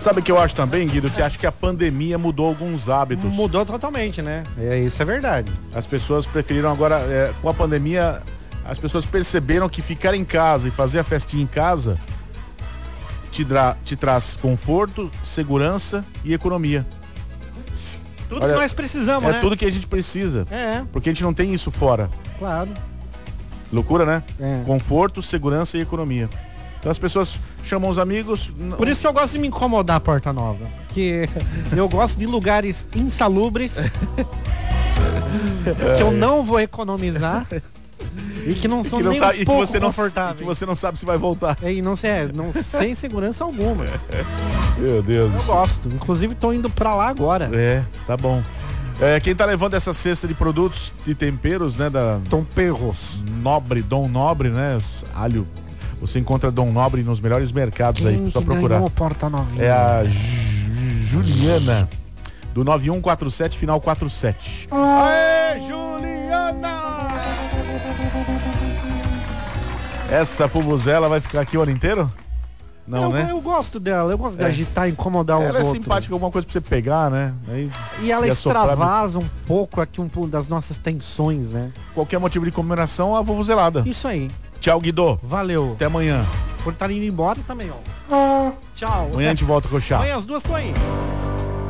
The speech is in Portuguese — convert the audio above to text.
Sabe o que eu acho também, Guido? Que acho que a pandemia mudou alguns hábitos. Mudou totalmente, né? Isso é verdade. As pessoas preferiram agora, com a pandemia, as pessoas perceberam que ficar em casa e fazer a festinha em casa te traz conforto, segurança e economia. Tudo que nós precisamos, né? É tudo que a gente precisa. Porque a gente não tem isso fora. Claro. Loucura, né? Conforto, segurança e economia. Então as pessoas chamam os amigos. Por isso que eu gosto de me incomodar a Porta Nova. Porque eu gosto de lugares insalubres. Que eu não vou economizar. E que não são nem um pouco confortáveis. Que você não sabe se vai voltar. Sem segurança alguma. Meu Deus. Eu gosto. Inclusive tô indo pra lá agora. Tá bom. Quem tá levando essa cesta de produtos de temperos, né? Temperos. Dom Nobre, né? Alho. Você encontra Dom Nobre nos melhores mercados. Aí, só procurar. Porta Novinha? É a Juliana, do 9147, final 47. Aê, Juliana! Essa fubuzela vai ficar aqui o ano inteiro? Não, né? Eu gosto dela, eu gosto de agitar, incomodar os outros. Ela é simpática, alguma coisa pra você pegar, né? E ela extravasa um pouco aqui das nossas tensões, né? Qualquer motivo de comemoração, a vuvuzelada. Isso aí. Tchau, Guido. Valeu. Até amanhã. Por estar indo embora também, ó. Tchau. Amanhã a gente volta com o chá. Amanhã às 2 tô aí.